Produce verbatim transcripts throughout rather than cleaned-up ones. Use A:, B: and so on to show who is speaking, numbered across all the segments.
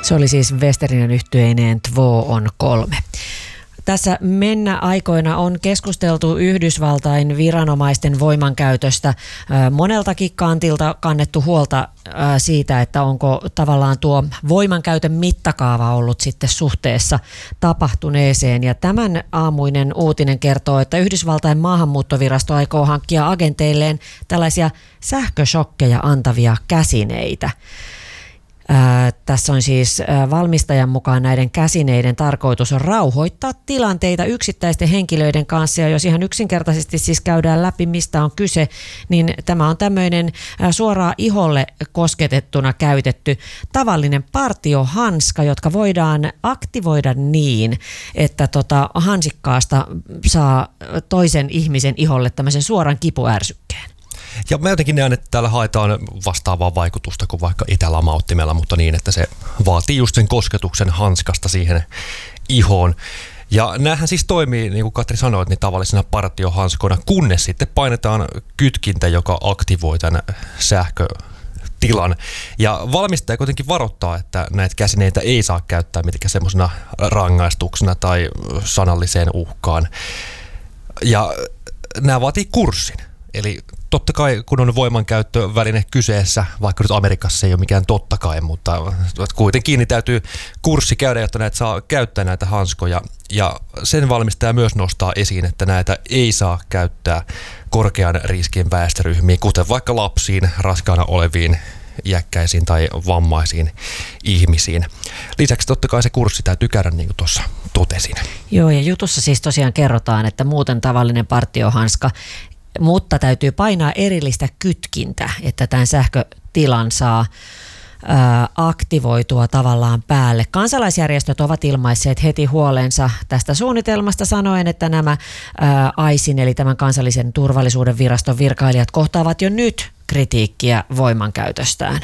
A: Se oli siis Westerinen yhtyeineen Två on kolme. Tässä mennä aikoina on keskusteltu Yhdysvaltain viranomaisten voimankäytöstä. Moneltakin kantilta kannettu huolta siitä, että onko tavallaan tuo voimankäytön mittakaava ollut sitten suhteessa tapahtuneeseen. Ja tämän aamuinen uutinen kertoo, että Yhdysvaltain maahanmuuttovirasto aikoo hankkia agenteilleen tällaisia sähköshokkeja antavia käsineitä. Ää, tässä on siis ää, valmistajan mukaan näiden käsineiden tarkoitus on rauhoittaa tilanteita yksittäisten henkilöiden kanssa, ja jos ihan yksinkertaisesti siis käydään läpi, mistä on kyse, niin tämä on tämmöinen ää, suoraan iholle kosketettuna käytetty tavallinen partiohanska, jotka voidaan aktivoida niin, että tota, hansikkaasta saa toisen ihmisen iholle tämmöisen suoran kipuärsykkeen.
B: Ja mä jotenkin näen, että täällä haetaan vastaavaa vaikutusta kuin vaikka itälamauttimella, mutta niin, että se vaatii just sen kosketuksen hanskasta siihen ihoon. Ja näähän siis toimii, niin kuin Katri sanoi, niin tavallisena partiohanskoina, kunnes sitten painetaan kytkintä, joka aktivoi tämän sähkötilan. Ja valmistaja kuitenkin varoittaa, että näitä käsineitä ei saa käyttää mitenkään semmoisena rangaistuksena tai sanalliseen uhkaan. Ja nämä vaatii kurssin. Eli totta kai, kun on voimankäyttöväline kyseessä, vaikka nyt Amerikassa ei ole mikään totta kai, mutta kuitenkin niin täytyy kurssi käydä, jotta näitä saa käyttää näitä hanskoja. Ja sen valmistaja myös nostaa esiin, että näitä ei saa käyttää korkean riskin väestöryhmiin, kuten vaikka lapsiin, raskaana oleviin, iäkkäisiin tai vammaisiin ihmisiin. Lisäksi totta kai se kurssi täytyy käydä, niin kuin tuossa totesin.
A: Joo, ja jutussa siis tosiaan kerrotaan, että muuten tavallinen partiohanska, mutta täytyy painaa erillistä kytkintä, että tämän sähkötilan saa ää, aktivoitua tavallaan päälle. Kansalaisjärjestöt ovat ilmaisseet heti huolensa tästä suunnitelmasta sanoen, että nämä ää, A I Sin eli tämän kansallisen turvallisuuden viraston virkailijat kohtaavat jo nyt kritiikkiä voimankäytöstään.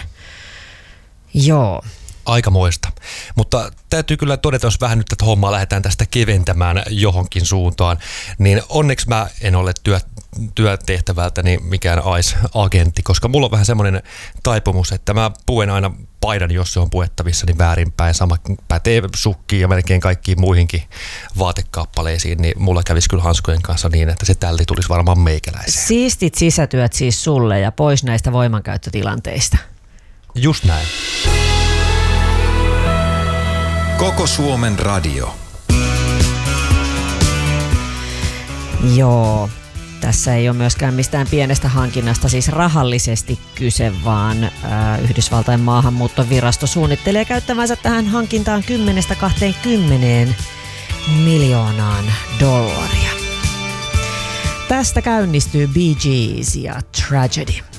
A: Joo.
B: Aikamoista. Mutta täytyy kyllä todeta, jos vähän nyt tätä hommaa lähdetään tästä keventämään johonkin suuntaan, niin onneksi mä en ole työ, työtehtävältäni mikään A I S-agentti, koska mulla on vähän semmoinen taipumus, että mä puen aina paidan, jos se on puettavissa, niin väärinpäin. Sama pätee sukkiin ja melkein kaikkiin muihinkin vaatekappaleisiin, niin mulla kävisi kyllä hanskojen kanssa niin, että se tälti tulisi varmaan meikäläiseen.
A: Siistit sisätyöt siis sulle ja pois näistä voimankäyttötilanteista.
B: Just näin.
C: Koko Suomen radio.
A: Joo, tässä ei ole myöskään mistään pienestä hankinnasta siis rahallisesti kyse, vaan ää, Yhdysvaltain maahanmuuttovirasto suunnittelee käyttävänsä tähän hankintaan kymmenestä kahteenkymmeneen miljoonaan dollaria. Tästä käynnistyy Bee Gees ja Tragedy.